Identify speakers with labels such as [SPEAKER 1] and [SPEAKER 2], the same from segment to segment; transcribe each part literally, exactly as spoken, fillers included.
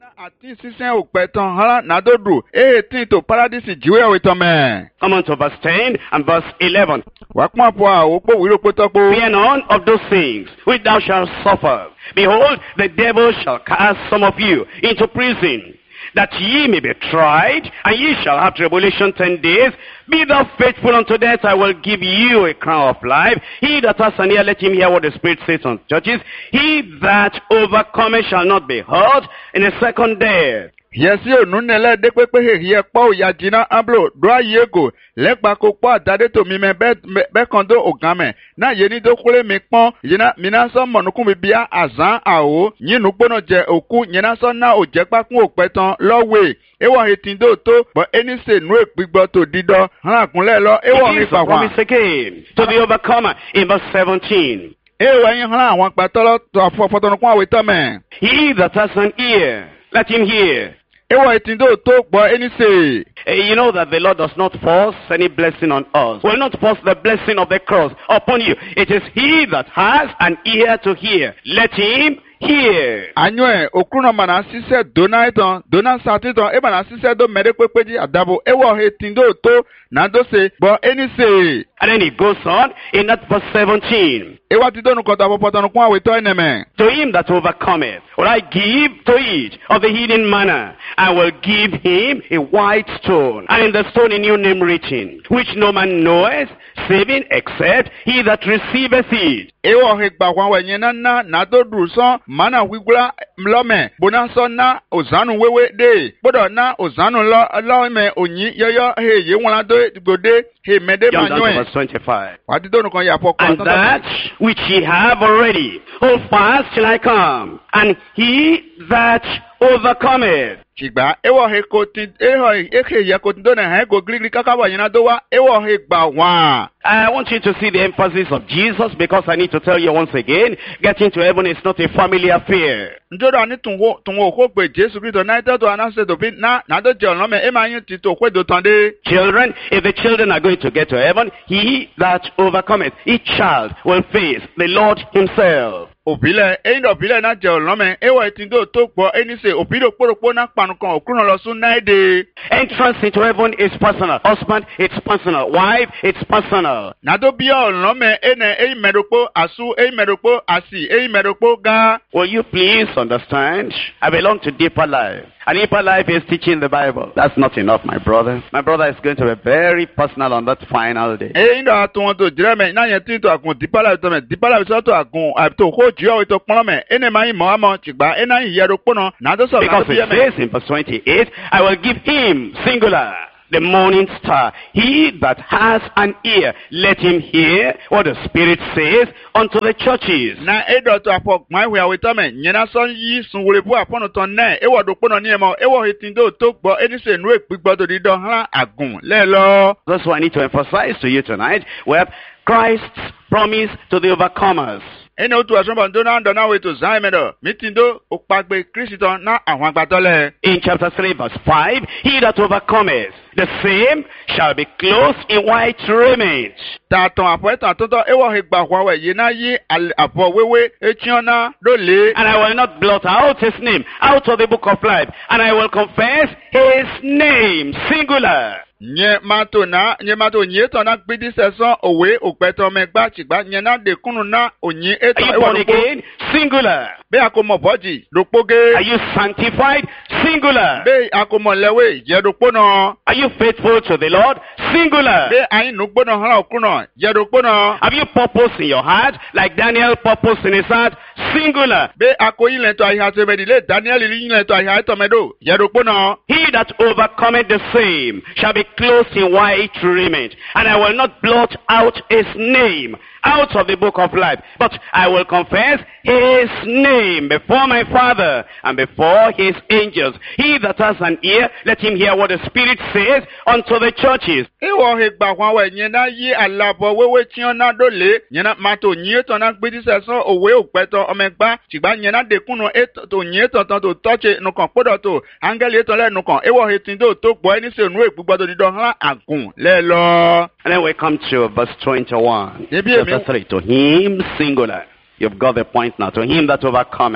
[SPEAKER 1] Ati sisen okpeton hala nadodu e tin to paradise jiwe awitome.
[SPEAKER 2] Come on to verse ten and verse eleven.
[SPEAKER 1] Wakma po a opo wiro potopo.
[SPEAKER 2] Fear none of those things which thou shalt suffer. Behold, the devil shall cast some of you into prison, that ye may be tried, and ye shall have tribulation ten days. Be thou faithful unto death, I will give you a crown of life. He that has an ear, let him hear what the Spirit says unto churches. He that overcometh shall not be hurt in the second death.
[SPEAKER 1] Yesi onunele de pepe he ye po ya jina amblo do ayego legba ko po adade to mi me be be kondo ogame na yeni do kule mi pon yina mina so monukun bibia azan awo yinu gbono je oku yina so na oje papun opetan lowe ewo hetindo to but any say no egbigbo to dido han kunle lo ewo mi fa wa
[SPEAKER 2] promise again to the overcomer in verse seventeen.
[SPEAKER 1] Ewo yin han awon patolo to afofotonu awetame.
[SPEAKER 2] He that has an ear, let him hear.
[SPEAKER 1] Ewo etindo to gbo any say.
[SPEAKER 2] Uh, you know that the Lord does not force any blessing on us. Will not force the blessing of the cross upon you. It is he that has an ear to hear. Let him hear.
[SPEAKER 1] Anyoe okuno mana sise dona iton dona satiton e mana sise do mere pepeji adabo ewo etindo to na do say but any say.
[SPEAKER 2] And then he goes on in that verse seventeen.
[SPEAKER 1] Ewa ti donu kota popotonu kun awe to eneme.
[SPEAKER 2] To him that overcometh will I give to eat of the hidden manna. I will give him a white stone, and in the stone a new name written, which no man knoweth, saving except he that receiveth it.
[SPEAKER 1] Ewo he gba wan we yen na na do du so mana wigula mlome bona so na ozanu wewe de bodo na ozanu lo lo me onyi yoyo he ye won do gode he mede manyo
[SPEAKER 2] verse twenty-five.
[SPEAKER 1] Wa ti donu kan ya po
[SPEAKER 2] And that which ye have already, hold fast till I come. And he that overcometh.
[SPEAKER 1] Chigba ewo he ko ti eho eke ye ko do na he go grigri kakabo yin na do wa ewo he gba wa.
[SPEAKER 2] I want you to see the emphasis of Jesus, because I need to tell you once again, getting to heaven is not a family affair.
[SPEAKER 1] Njodo ani tunwo tunwo ko pe Jesu Kristo na ite to anase do bi na na do je olome e ma yin ti to kwe do tande.
[SPEAKER 2] Children, if the children are going to get to heaven, he that overcometh, each child will face the Lord himself.
[SPEAKER 1] Obile e ndo bile na je olome e wa etindo to gbo eni se obido poropo na panu kan okuno lo sun na ede.
[SPEAKER 2] Entrance into heaven is personal. Husband, it's personal. Wife, it's personal.
[SPEAKER 1] Na do bi olome ene e meropo asu e meropo asi e meropo ga.
[SPEAKER 2] Will you please understand? I belong to Deeper Life. And Deeper Life is teaching the Bible. That's not enough, my brother. My brother is going to be very personal on that final day.
[SPEAKER 1] E ndo atu to jireme na yen tin to akun Deeper Life to me Deeper Life so to akun to ho jo to pon me ene mai mo amo chigba ena yin yero pono na do so
[SPEAKER 2] because it says in verse twenty-eight, I will give him, singular, the morning star. He that has an ear, let him hear what the Spirit says unto the churches.
[SPEAKER 1] Na edo to apok mai we awetame nyena so yi sunwore bu apono ton na ewo do pono ni emo ewo hetindo to gbo eni se nu epigbo do di don han agun le lo.
[SPEAKER 2] That's why I need to emphasize to you tonight. We have Christ's promise to the overcomers.
[SPEAKER 1] Eni otu asomba ndo na ndo na we to zaimedo mitindo opagbe Kristo na awon agbadole.
[SPEAKER 2] In chapter three verse five, he that overcometh, the same shall be clothed in white raiment.
[SPEAKER 1] Taton apoetan tonto ewo he gba wa we ye na yi apo wewe echiona dole.
[SPEAKER 2] And I will not blot out his name out of the book of life, and I will confess his name, singular.
[SPEAKER 1] Nye mato na nye mato nye to na gbidi seson owe opeto megba chigba nye na de kunu na onye eto
[SPEAKER 2] Are you born again? Singular.
[SPEAKER 1] Be akomo boji dopoge.
[SPEAKER 2] Are you sanctified? Singular.
[SPEAKER 1] Be akomo lewe je dopono.
[SPEAKER 2] Are you faithful to the Lord? Singular.
[SPEAKER 1] Be ayin no gbono han okuno je dopono.
[SPEAKER 2] Have you purpose in your heart like Daniel purpose in his heart? Singular.
[SPEAKER 1] Be akoyin le to ayi to be le Daniel yin le to ayi to medo je dopono.
[SPEAKER 2] He that overcometh the same shall be clothed in white raiment, and I will not blot out his name out of the book of life, but I will confess his name before my Father and before his angels. He that has an ear, let him hear what the Spirit says unto the churches.
[SPEAKER 1] Ewo he gba wan we yen na yi alabo wewe ti ona dole yen na mato yin to na gbedi seson owe opeto omegba chigba yen na de kunu eto to yin to to touche nu kan podo to angeli to le nu kan ewo he tin do to gbo eni se nu egbugbo do dido han agun le lo.
[SPEAKER 2] And then we come to verse twenty-one. Chapter three. To him, singular. You've got the point now. To him that overcometh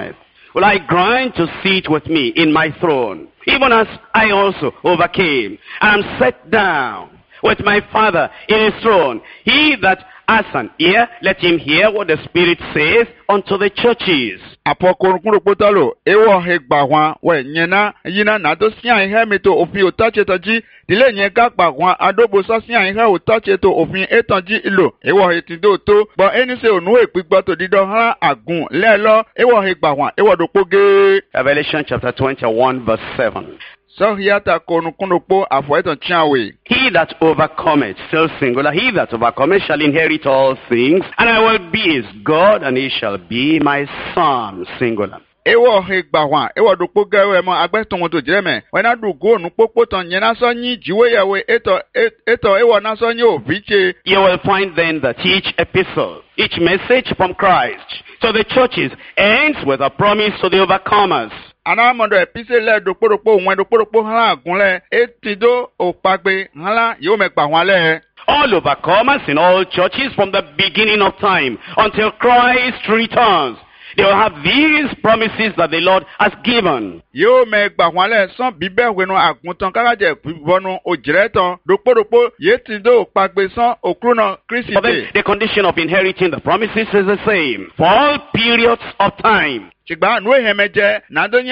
[SPEAKER 2] will I grant to sit with me in my throne, even as I also overcame, and am set down with my Father in his throne. He that has an ear, let him hear what the Spirit says unto the churches.
[SPEAKER 1] Apokorukuru potalo ewo hegba hwa we nyena yina na do sia ihe meto ofin otachetoji dile yen ga gba hwa adobo so sia ihe otacheto ofin etanji ilo ewo hetindo to bo eni se onu epigbo to dido han agun lelo ewo hegba hwa ewo dopoge.
[SPEAKER 2] Revelation chapter twenty-one verse seven.
[SPEAKER 1] So hiata konukunopo afoeton chawe.
[SPEAKER 2] He that overcometh, still singular, he that overcometh shall inherit all things, and I will be his God, and he shall be my son, singular.
[SPEAKER 1] Ewo hegba hwa ewo dopo gawe mo agbeton to jereme wena dugo nu popo ton nyena so nyi jiwe yawe eto eto ewo na so nyi oviche.
[SPEAKER 2] You will find then that each epistle, each message from Christ to the churches ends with a promise to the overcomers.
[SPEAKER 1] Anamondo episele doporopo won doporopo hala agunle etido opagbe hala yo megba hwan le.
[SPEAKER 2] All overcomers in all churches from the beginning of time until Christ returns, they will have these promises that the Lord has given.
[SPEAKER 1] Yo megba hwan le son bibe wenu aguntan karaje bonu ojiretan doporopo yetido opagbe son okruno Christ.
[SPEAKER 2] But then the condition of inheriting the promises is the same for all periods of time.
[SPEAKER 1] You know that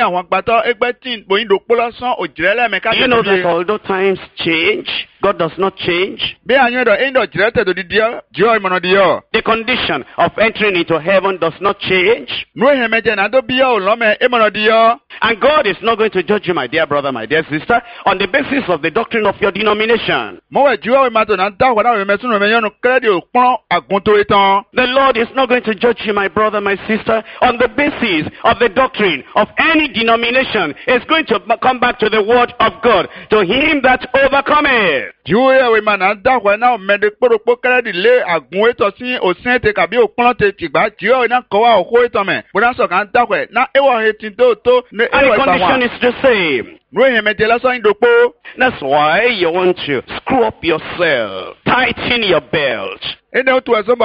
[SPEAKER 2] although times change, God does not change.
[SPEAKER 1] The
[SPEAKER 2] condition of entering into heaven does not change. And God is not going to judge you, my dear brother, my dear sister, on the basis of the doctrine of your denomination. The Lord is not going to judge you, my brother, my sister, on the basis of the doctrine of any denomination. Is going to come back to the word of God, to him that overcometh. And the condition is the same. That's why you want to screw up yourself, tighten your belt. Because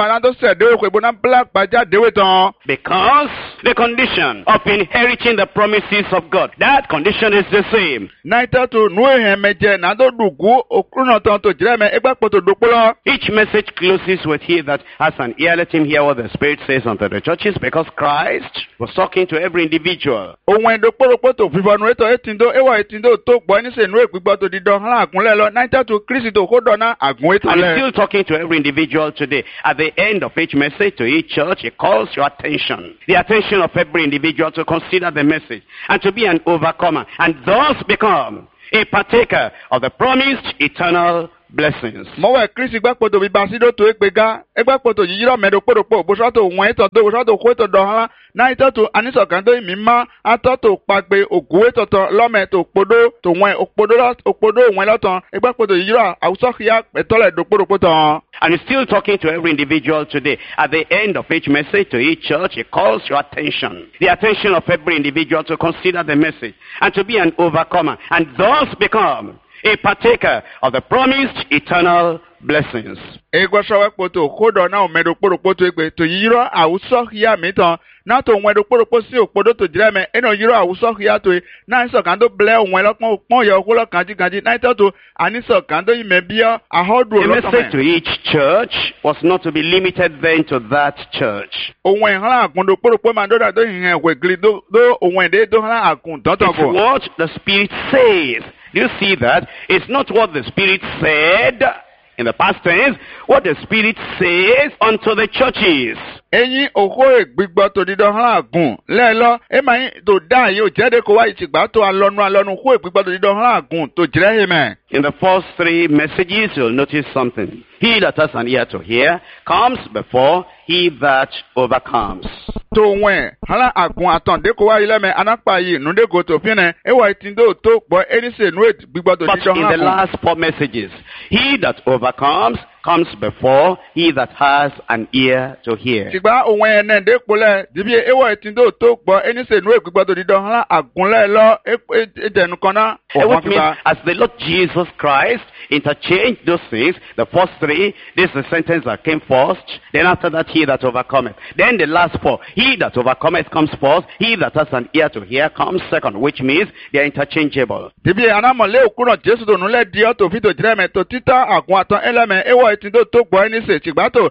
[SPEAKER 2] the condition of inheriting the promises of God, that condition is the same. Each message closes with he that has an ear, let him hear what the Spirit says unto the churches, because Christ was talking to every individual. And he's still talking to every individual today. At the end of each message to each church, he calls your attention, the attention of every individual, to consider the message and to be an overcomer, and thus become a partaker of the promised eternal blessings.
[SPEAKER 1] Mowe Christ gbakpoto bi basido to ekpega egbakpoto yiro medokpodokpo bosato won eto do bosato kweto do hala na ito to aniso kan do mima atoto pagbe oguwe toto lome to podo to won opodo opodo won lotan egbakpoto yiro awuso khia etole dokpodokpo ton.
[SPEAKER 2] And he's still talking to every individual today. At the end of each message to each church, he calls your attention, the attention of every individual, to consider the message and to be an overcomer, and thus become a partaker of the promised eternal blessings.
[SPEAKER 1] Na to won do poropo si opodo to jireme eno yiro awuso hia to na so kan do ble won lokon opon yo holo kanji kanji na to aniso kan do imebia ahodu
[SPEAKER 2] lo. The message to each church was not to be limited then to that church.
[SPEAKER 1] Ohun hala akun do poropo ma do da do hin we gli do do ohun de do hala akun don to go.
[SPEAKER 2] What the Spirit says. Do you see that? It's not what the Spirit said in the past tense, what the Spirit says unto the churches.
[SPEAKER 1] Eyin oho egbigbo to dido han agun lelo e mai to da yi o jede ko wa itigba to alonu alonu ho egbigbo to dido han agun to jire amen.
[SPEAKER 2] In the first three messages, you'll notice something. He that has an ear to hear comes before he that overcomes.
[SPEAKER 1] To wen hala agun aton de ko wa ile me anapa yi nu de go to fine e wa itindo to gbo eni se nu egbigbo to dido han.
[SPEAKER 2] But in the last four messages, he that overcomes comes before he that has an ear to hear.
[SPEAKER 1] Sigba ohun ene de pole dibi e wa itindo to gbo eni se nu egbigbo to dido han agun le lo e denu kan na.
[SPEAKER 2] And which means,
[SPEAKER 1] ọ̀hún
[SPEAKER 2] as the Lord Jesus Christ interchanged those things, the first three, this is the sentence that came first, then after that, he that overcometh. Then the last four, he that overcometh comes first, he that has an ear to hear comes second, which means they are interchangeable.
[SPEAKER 1] Dibi anamọ̀lé òkúrọ̀ Jésù tó nulẹ̀ di ọ̀tò fìtò jírẹ̀mẹ̀ tó títà àgùn àtàn ẹlẹ́mẹ̀ ewọ̀ etí tó tó gbọ́ ẹni sè tìgbà tó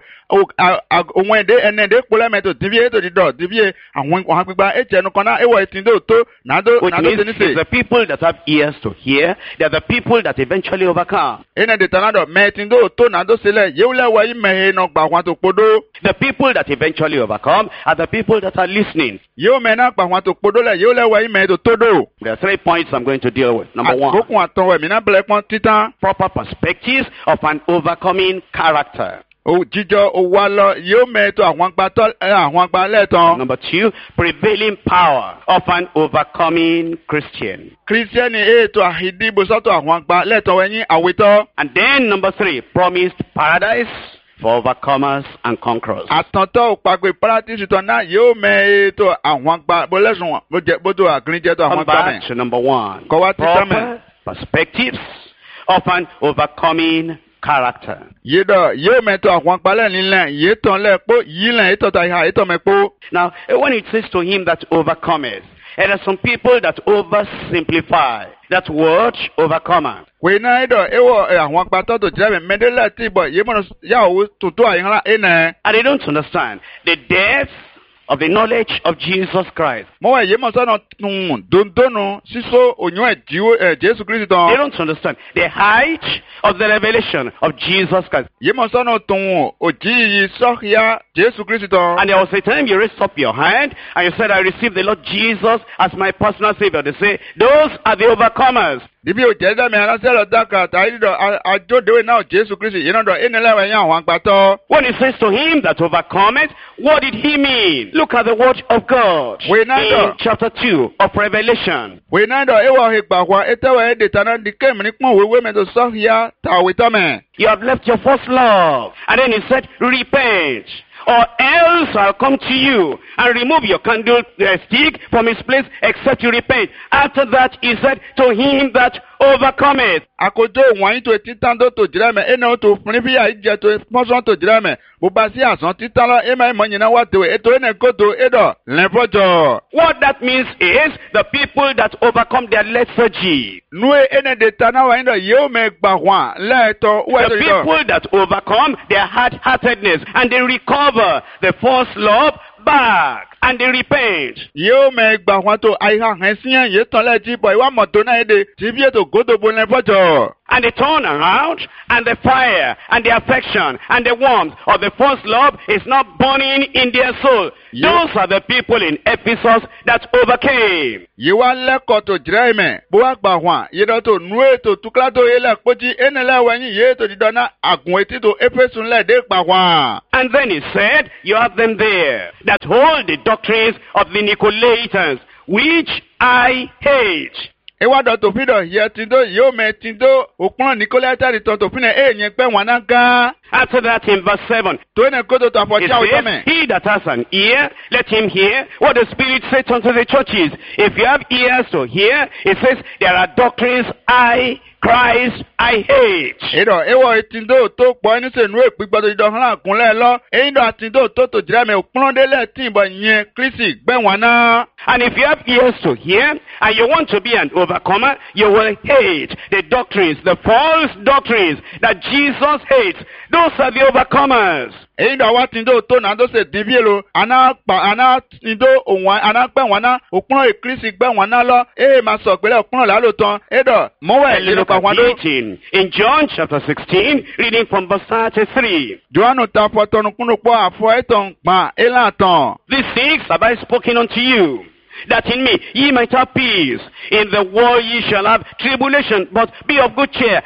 [SPEAKER 1] òun ẹ̀dẹ́ ẹni ẹ̀dẹ́ kpọ́lẹ́mẹ̀ tó dibi ètò dídọ̀ dibi àwọn ọ̀hán gbígbà ẹ̀jẹ̀ ẹnu kan náà ewọ̀ etí tó tó nàdó
[SPEAKER 2] Which
[SPEAKER 1] nàdó
[SPEAKER 2] means
[SPEAKER 1] tẹ́ni sè.
[SPEAKER 2] it's the people that have ears to hear, they are the people that eventually overcome.
[SPEAKER 1] Ẹnẹ dè tànádọ̀ mẹ́ẹ̀tì tó tó nàdó sílẹ̀ yéwúlẹ̀ wọ̀ yí mẹ́hẹ́ nọ gbà wọn tó kpọ́dọ̀.
[SPEAKER 2] The people that eventually overcome are the people that are listening.
[SPEAKER 1] Yéwù mẹ́ náà gbà wọn tó kpọ́dọ̀ lẹ̀ yéwúlẹ̀ wọ̀ yí mẹ́hẹ́ tó tó dò.
[SPEAKER 2] There are three points I'm going to deal with. Number one,
[SPEAKER 1] Àgbókùn àtọ̀wẹ̀ mí náà bẹ̀rẹ̀ pọ́n títàn.
[SPEAKER 2] proper perspectives of an overcoming character.
[SPEAKER 1] Jíjọ owó alọ yóò mẹ́ẹ̀tò àwọn gbàtọ́ àwọn gbalẹ̀ tán.
[SPEAKER 2] Number two, prevailing power of an overcoming Christian.
[SPEAKER 1] Kírísítẹ́nì ètò àhídìbò sọ́tọ̀ àwọn gbalẹ̀ tán wẹ̀yìn àwítọ́.
[SPEAKER 2] And then number three, promised paradise for overcomers and conquerors.
[SPEAKER 1] Àtọ̀tọ̀ òpàgbé párátìsì tán náà yóò mẹ́ẹ̀tò àwọn gba bọ́lẹ́sùn bójú àgíríjẹ́tò àwọn
[SPEAKER 2] Come
[SPEAKER 1] gbà mẹ́.
[SPEAKER 2] back to number one,
[SPEAKER 1] Kọ́wá títà mẹ́.
[SPEAKER 2] proper perspectives of an overcoming character.
[SPEAKER 1] Yédọ̀ yóò mẹ́tò àwọn gbalẹ̀ nílẹ̀ yé tán lẹ́ẹ̀kpó yí lẹ̀ ètò tà ìhà ètò mẹ́kpó.
[SPEAKER 2] Now, eh, when it says to him that overcometh, there are some people that oversimplify that word overcomer.
[SPEAKER 1] Wèé náà ẹ̀dọ̀ ẹ̀wọ̀ àwọn gbàtọ́ tó jẹ́ mẹ́ mẹ́dẹ́lẹ̀ tí bọ̀ yé mọ̀nà yàwó tuntun àyìnlá ẹ̀nà.
[SPEAKER 2] And they don't understand the depth of the knowledge of Jesus Christ.
[SPEAKER 1] Mọ̀wé yé mọ̀ sọ́nà tún dondonu sísọ òyìn ẹ̀ jíwó ẹ̀ Jésù Kristi tán.
[SPEAKER 2] They don't understand the height of the revelation of Jesus Christ.
[SPEAKER 1] Yé mọ̀ sọ́nà tún òjì yìí sọ́kìá Jésù Kristi tán.
[SPEAKER 2] And there was a time you raised up your hand and you said, I received the Lord Jesus as my personal Savior. They say, those are the overcomers.
[SPEAKER 1] Dibi o jẹ́ dẹ́mi aránṣẹ́ lọ dáka tàyí dọ̀ àjọdẹ̀wé náà Jésù Kristi yìí náà dọ̀ ẹni lẹ́wọ̀ ẹ̀yìn àwọn àgbàtọ́.
[SPEAKER 2] When he says to him that overcometh, what did he mean? Look at the word of God
[SPEAKER 1] Wait, now,
[SPEAKER 2] in
[SPEAKER 1] no.
[SPEAKER 2] chapter two of Revelation.
[SPEAKER 1] Wèé náà dọ̀ ẹwà ìgbà wa ẹtẹ́wà ẹ̀dẹ̀ tàná di kéèmì ní pọ́n wéwé mẹ́tò sọ́kìá tàwé tọ́mẹ̀.
[SPEAKER 2] You have left your first love. And then he said, repent, or else I'll come to you and remove your candlestick from his place except you repent. After that he said to him that overcometh.
[SPEAKER 1] Àkójọ wọ̀nyí tó títàn tó tó jìrẹ́ mẹ́ ẹnà tó fún bí àìjẹ tó pọ́sán tó jìrẹ́ mẹ́ bó bá sí àsán títàn lọ ẹ̀mà ìmọ̀ yìí náà wà tó ètò ẹ̀nà kótó ẹ̀dọ̀ lẹ́fọ́jọ́.
[SPEAKER 2] What that means is the people that overcome their lethargy.
[SPEAKER 1] Nue ẹnà dè tán náà wà nídọ̀ yóò mẹ́ gbà wọ́n lẹ́ẹ̀tọ́ wẹ́ẹ̀tọ́
[SPEAKER 2] The
[SPEAKER 1] yìí.
[SPEAKER 2] people that overcome their hard-heartedness and they recover the first love back and they repent.
[SPEAKER 1] Yóò mẹ́ gbà wọ́n tó àìhà hàn sí yẹn yìí tán lẹ́ẹ̀tì bọ̀ ìwà mọ̀tò náà èdè tí bí ètò gòdòbó lẹ́fọ́jọ́.
[SPEAKER 2] And they turn around and the fire and the affection and the warmth of the first love is not burning in their soul.
[SPEAKER 1] Yeah.
[SPEAKER 2] Those are the people in Ephesus that overcame.
[SPEAKER 1] Yìí wá lẹ́kọ̀ọ́ tó jìrẹ́ mẹ́ bó wá gbà wọ́n yìí dọ̀ tó nu ètò tukla tó yẹ lẹ́kpọ́jì ẹnì lẹ́wọ̀nyí yìí ètò dídọ̀ náà àgùn etí tó éfésùn lẹ́ẹ̀dẹ́ gbà wọ́n.
[SPEAKER 2] And then he said, you have them there that hold the doctrines of the Nicolaitans, which I hate.
[SPEAKER 1] Ewa dọ̀ tó fi dọ̀ yẹ ti dó yóò mẹ́ ti dó òkúrọ̀ Nikolẹ́tàrí tán tó fi nà èèyàn pẹ́ wọn náà gan.
[SPEAKER 2] After that in verse seven,
[SPEAKER 1] Tó ẹnì kótó tó àfọ̀
[SPEAKER 2] it
[SPEAKER 1] tí a ò tọ́
[SPEAKER 2] says,
[SPEAKER 1] mẹ́.
[SPEAKER 2] he that has an ear, let him hear what the Spirit says unto the churches. If you have ears to hear, it says, there are doctrines I, Christ, I hate.
[SPEAKER 1] Ìdọ̀ ewọ̀ ìtìndó tó pọ̀ ẹni sè nu èpì gbọdọ̀ ìdọ̀ hàn àkúnlẹ̀ lọ. Eyín dọ̀ àtìndó tó tó jìrẹ́ mẹ́ òkúrọ̀ délẹ̀ tí ìbọn yẹn Kristi gbẹ̀ wọn náà.
[SPEAKER 2] And if you have ears to hear, and you want to be an overcomer, you will hate the doctrines, the false doctrines that Jesus hates. Those are the overcomers.
[SPEAKER 1] Eyín dọ̀ wá tìndó tó náà tó sè dìbí èlò. Àná pa àná tìndó òun àná gbẹ̀ wọn náà. Òkúrọ̀ ìkírísì gbẹ̀ wọn náà lọ. Èè máa sọ pẹ̀lẹ́ òkúrọ̀ lálọ́ tán. Èdọ̀ mọ́wẹ́
[SPEAKER 2] And
[SPEAKER 1] ìlú
[SPEAKER 2] look
[SPEAKER 1] pa
[SPEAKER 2] at
[SPEAKER 1] wọn dó.
[SPEAKER 2] it in, in John chapter sixteen, reading from verse thirty-three.
[SPEAKER 1] Johannu ta fọ tọnu kúnnù pọ̀ àfọ ẹ̀tàn gbà élà tán.
[SPEAKER 2] These things have I spoken unto you, that in me ye might have peace. In the world ye shall have tribulation, but be of good cheer.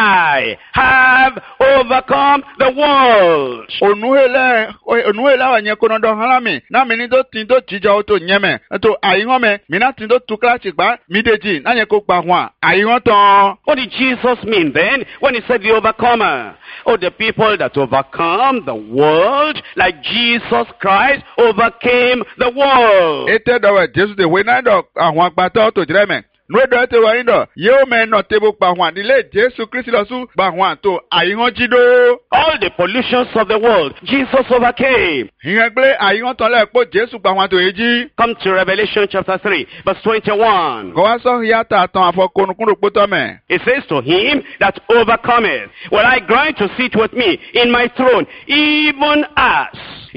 [SPEAKER 2] I have overcome the world.
[SPEAKER 1] Onuhele onuhele wa nye kono do halami na mini do tin do jija o to nyeme to ayiwon me mi na tin do tukla chigba mi deji na nye ko gba hwan ayiwon ton.
[SPEAKER 2] What did Jesus mean then when he said the overcomer? Oh, the people that overcome the world like Jesus Christ overcame the world.
[SPEAKER 1] Ete do we Jesu de we na do àwọn agbato to jire me nuedo ete wa indo yeo me no tebo pa hwan dile Jesu Kristi lo su pa hwan to ayihan jido.
[SPEAKER 2] All the pollutions of the world, Jesus overcame.
[SPEAKER 1] Ihe gbe ayihan ton le po Jesu pa hwan to eji.
[SPEAKER 2] Come to Revelation chapter three, verse twenty-one.
[SPEAKER 1] Go wa so ya ta ton afokonu kun ro to me.
[SPEAKER 2] It says to him that overcometh, will I grant to sit with me in my throne, even as,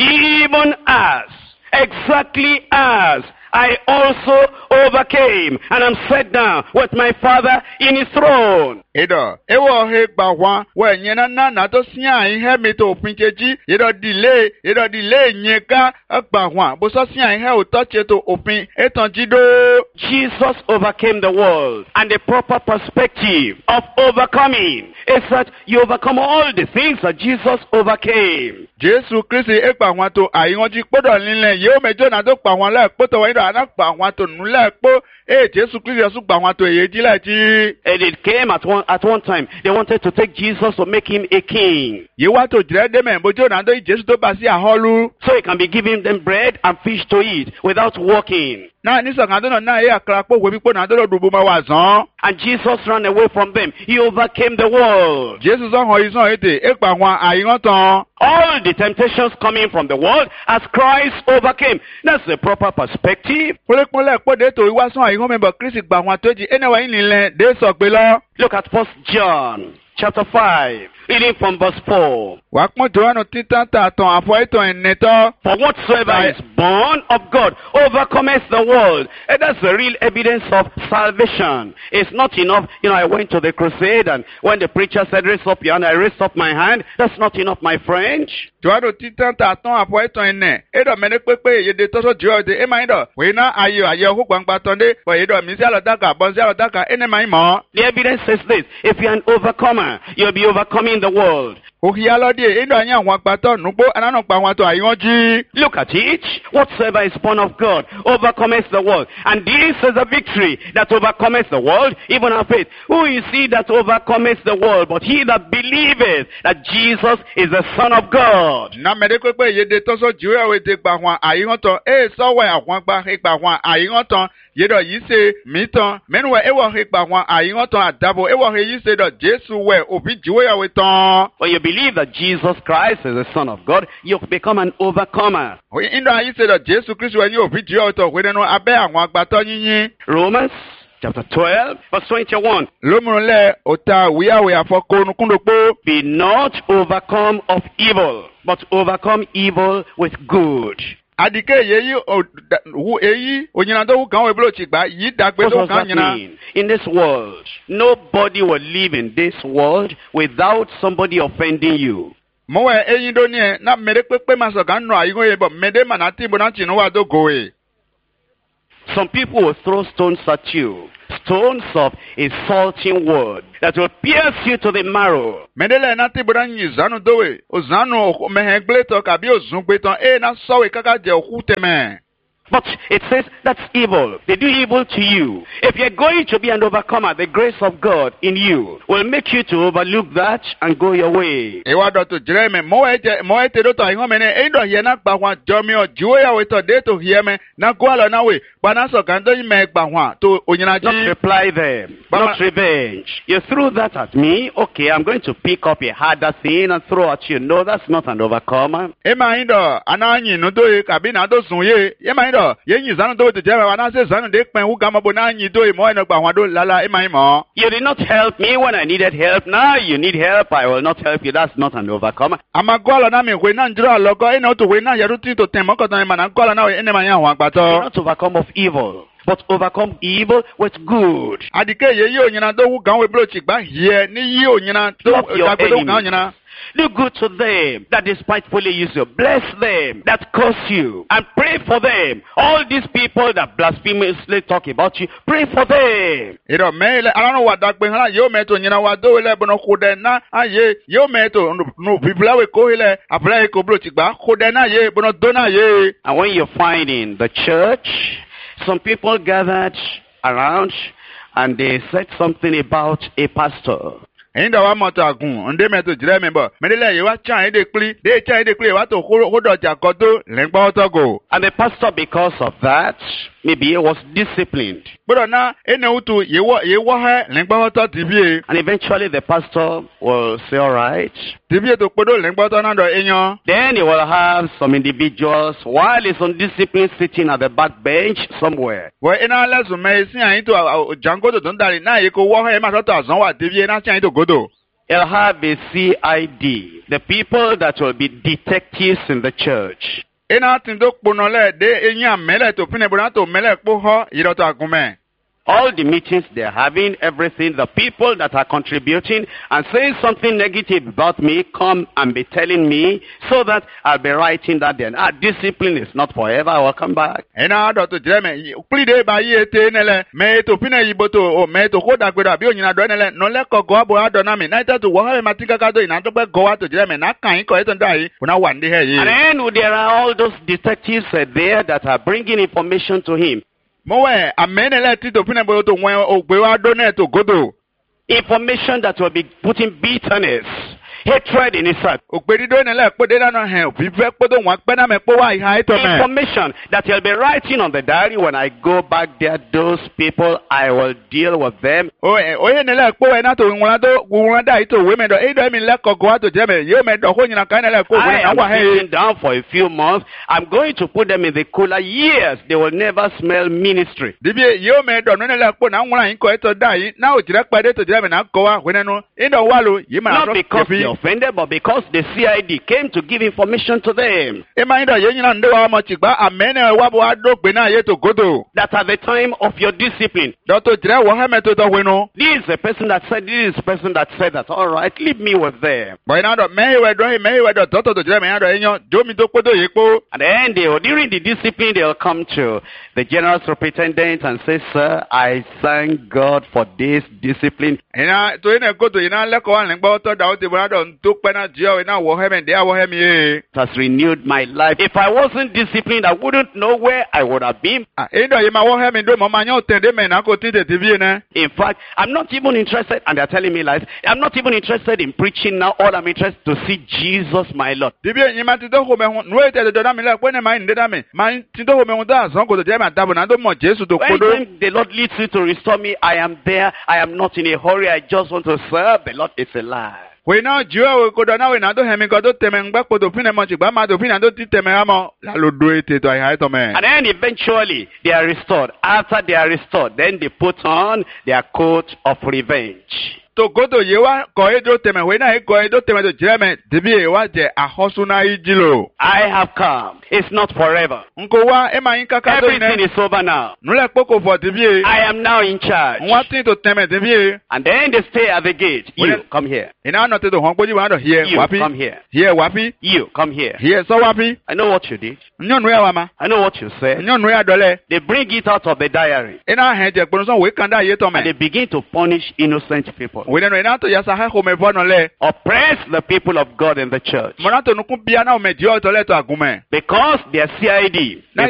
[SPEAKER 2] even as, exactly as I also overcame, and am set down with my Father in his throne.
[SPEAKER 1] Edo, ewo he gba hwan, we nyena na na to sia ihe mi to opinkeji, edo delay, edo delay nyeka gba hwan, bo so sia ihe o to che to opin etan jido.
[SPEAKER 2] Jesus overcame the world, and the proper perspective of overcoming is that you overcome all the things that Jesus overcame.
[SPEAKER 1] Jesu Kristi e pa hwan to ayihan ji podo nile, yo mejo na to pa hwan le poto wa ana pa hwan to nu le po, e Jesu Kristi su pa hwan to eji le ji.
[SPEAKER 2] And it came at one at one time, they wanted to take Jesus to make him a king.
[SPEAKER 1] Ye wa to jire de me bojo na do Jesu to ba si aholu.
[SPEAKER 2] So he can be giving them bread and fish to eat without working.
[SPEAKER 1] Na ni so kan do na e akra po we bi po na do dubu ma wa zan.
[SPEAKER 2] And Jesus ran away from them. He overcame the world.
[SPEAKER 1] Jesus on ho izan ete e pa hwan ayihan ton.
[SPEAKER 2] All the temptations coming from the world as Christ overcame. That's the proper perspective.
[SPEAKER 1] Polepole po de to iwa son ayihan me bo Kristi gba hwan toji ene wa yin le de so pe lo.
[SPEAKER 2] Look at First John chapter five, reading from verse four.
[SPEAKER 1] Wa pon Johanu titan ta ton afo eton eneto.
[SPEAKER 2] For whatsoever is born of God overcometh the world. And that's the real evidence of salvation. It's not enough, you know, I went to the crusade and when the preacher said raise up your hand, I raised up my hand. That's not enough, my friend.
[SPEAKER 1] Johanu titan ta ton afo eton ene. Edo mene pepe ye de to so jo de e mai do. We na ayo ayo hu gbangba ton de. Bo ye do mi si alo daga bon si alo daga ene mai mo.
[SPEAKER 2] The evidence says this. If you're an overcomer, you'll be overcoming the world.
[SPEAKER 1] Look at
[SPEAKER 2] it. Whatsoever is born of God overcometh the world. And this is the victory that overcometh the world, even our faith. Who is he that overcometh the world? But he that believeth that Jesus is the Son of God.
[SPEAKER 1] Yedo yise miton menwe ewo he gba hwan ayin ton adabo ewo he yise do Jesu we obi jiwe ya we ton.
[SPEAKER 2] When you believe that Jesus Christ is the Son of God, you become an overcomer.
[SPEAKER 1] We indo yise do Jesu Christ we ni obi jiwe to we no abe awon agbato yinyin.
[SPEAKER 2] Romans chapter twelve, verse twenty-one.
[SPEAKER 1] Lomurunle ota wiya we afokonu kundopo.
[SPEAKER 2] Be not overcome of evil, but overcome evil with good.
[SPEAKER 1] Adike yeyi wu eyi onyinado wu kan we blo chigba yi dagbe to kan nyina.
[SPEAKER 2] In this world, nobody will live in this world without somebody offending you.
[SPEAKER 1] Mo we eyin do ni e na mere pepe maso kan no ayigo ye bo mede manati bo na chinu wa do goe.
[SPEAKER 2] Some people will throw stones at you. Stones of insulting word that will pierce you to the marrow.
[SPEAKER 1] Medele na ti bodan yi zanu dowe. O zanu mehegble to kabi o zungbe ton e na sowe kaka je okuteme.
[SPEAKER 2] But it says that's evil. They do evil to you. If you're going to be an overcomer, the grace of God in you will make you to overlook that and go your way.
[SPEAKER 1] Ewa do to jereme mo eje mo ete do to ihon mene e do ye na gba hwan jomi o jiwe ya we to de to hie me na go alo na we pa na so kan do yi me gba hwan to onyina ji.
[SPEAKER 2] Not reply them. Not revenge. You threw that at me. Okay, I'm going to pick up a harder thing and throw at you. No, that's not an overcomer.
[SPEAKER 1] E ma indo ananyi no do e kabi na do sun ye. E ma indo you did not help
[SPEAKER 2] me when I needed help. Now you need help. I will not help you. That's not an overcomer.
[SPEAKER 1] You're not
[SPEAKER 2] overcome of evil, but overcome evil with good. Love your enemies. Do good to them that despitefully use you. Bless them that curse you. And pray for them. All these people that blasphemously talk about you, pray for them.
[SPEAKER 1] I don't know what that means. You met to you know what do le bono kudena aye you met to no people we ko ile apply ko blo tigba kudena ye bono dona ye.
[SPEAKER 2] And when you find in the church some people gathered around and they said something about a pastor.
[SPEAKER 1] And the one motagun, and they met to remember. Medela, you are trying to clear, they try to clear what to hold out Jacoto, Lembo to go.
[SPEAKER 2] And the pastor, because of that, maybe he was disciplined.
[SPEAKER 1] Gbọ́dọ̀ ná ene utu yewo yewo he lengbawoto tibie.
[SPEAKER 2] And eventually the pastor will say, all right.
[SPEAKER 1] Tibie to kpodo lengbawoto na do enyo.
[SPEAKER 2] Then he will have some individuals while he's on discipline sitting at the back bench somewhere.
[SPEAKER 1] Wo ina lesu me si an to jango to don dari na ye ko wo he ma to azan wa tibie na si an to godo.
[SPEAKER 2] He'll have a C I D, the people that will be detectives in the church.
[SPEAKER 1] Ina tindo kponole de enya mele to pine bona to mele kpo ho yiro to agume.
[SPEAKER 2] All the meetings they're having, everything, the people that are contributing and saying something negative about me, come and be telling me so that I'll be writing that then. Ah, discipline is not forever. I will come back.
[SPEAKER 1] Ena do to jeme plide ba yi ete nele me to pine yiboto o me to koda gbeda bi onyina do nele no le ko go abo ado na mi na ita to wo ha matika ka do ina to pe go wa to jeme na kan ko eto dai una wande he yi.
[SPEAKER 2] And then there are all those detectives uh, there that are bringing information to him.
[SPEAKER 1] Mowe amenele ti to pine bo to won ogbe wa do na to godo.
[SPEAKER 2] Information that will be putting bitterness, hatred in his heart.
[SPEAKER 1] Information
[SPEAKER 2] that he'll be writing on the diary. When I go back there, those people, I will deal with them. I am sitting down for a few months. I'm going to put them in the cooler. Years, they will never smell ministry.
[SPEAKER 1] Not
[SPEAKER 2] because they offended, but because the C I D came to give information to them. That at the time of your discipline, this is the person that said, this is the person that said that. All right, leave me with them. And then they will, during the discipline, they'll come to the general superintendent and say, sir, I thank God for this discipline. It has renewed my life. If I wasn't disciplined, I wouldn't know where I would have been. In fact, I'm not even interested, and they're telling me lies, I'm not even interested in preaching now. All I'm interested to see Jesus, my Lord. Next time the Lord leads you to restore me, I am there. I am not in a hurry. I just want to serve the Lord. It's a lie. And then eventually they are restored. After they are restored, then they put on their coat of revenge. I have come. It's not forever. Everything is over now. I am now in charge. And then they stay at the gate. You come here. You come here. You come here. I know what you did. I know what you said. They bring it out of the diary. And they begin to punish innocent people. Oppress the people of God in the church. Because they are C I D.